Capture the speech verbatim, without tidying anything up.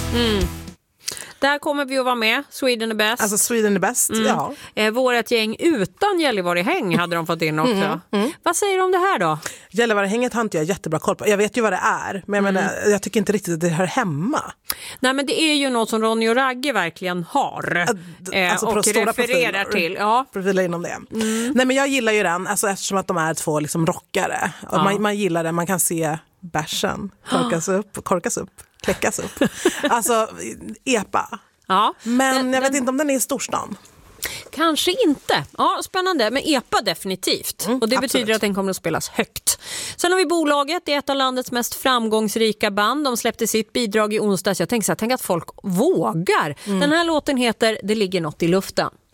Mm. Där kommer vi att vara med. Sweden är bäst. Alltså Sweden är bäst, mm. ja. Eh, vårat gäng utan Gällivarehäng hade de fått in också. Mm. Mm. Vad säger du om det här då? Gällivarehänget har inte jag jättebra koll på. Jag vet ju vad det är, men jag, mm. menar, jag tycker inte riktigt att det hör hemma. Nej, men det är ju något som Ronny och Ragge verkligen har. Eh, alltså och refererar profiler, till. Ja. Profiler inom det. Mm. Nej, men jag gillar ju den, alltså, eftersom att de är två liksom, rockare. Ja. Man, man gillar det, man kan se bärsen korkas upp, korkas upp. Kläckas upp. Alltså, epa. Ja, men den, jag vet den... inte om den är i storstan. Kanske inte. Ja, spännande. Men epa definitivt. Mm, och det absolut. Betyder att den kommer att spelas högt. Sen har vi bolaget. Det är ett av landets mest framgångsrika band. De släppte sitt bidrag i onsdags. Jag tänkte så här, tänk att folk vågar. Mm. Den här låten heter Det ligger något i luften.